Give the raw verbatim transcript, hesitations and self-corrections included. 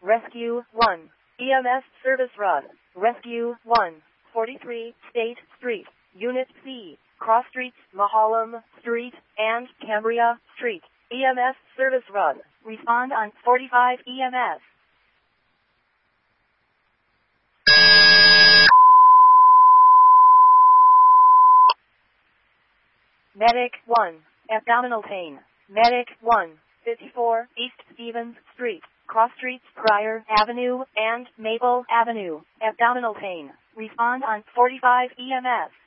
Rescue one. E M S Service Run. Rescue one. forty-three State Street, Unit C, Cross Streets, Mahalam Street, and Cambria Street. E M S Service Run. Respond on forty-five E M S. Medic one. Abdominal pain. Medic one. fifty-four East Stevens Street, Cross Streets, Pryor Avenue, and Maple Avenue. Abdominal pain. Respond on forty-five E M S.